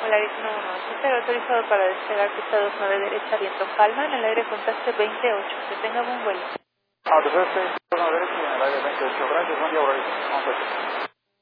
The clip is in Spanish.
Polaris 118, está autorizado para despegar pista 29 derecha, viento en calma, en el aire contacto 28, que tenga buen vuelo. Después 29 derecha y en el aire 28, gracias, buen día, Polaris 118.